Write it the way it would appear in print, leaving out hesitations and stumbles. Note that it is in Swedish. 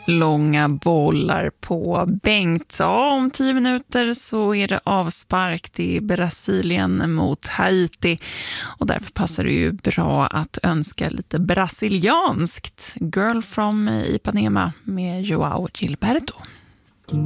Långa bollar på Bengt. Ja, om 10 minuter så är det avspark i Brasilien mot Haiti. Och därför passar det ju bra att önska lite brasilianskt. Girl from Ipanema med Joao Gilberto.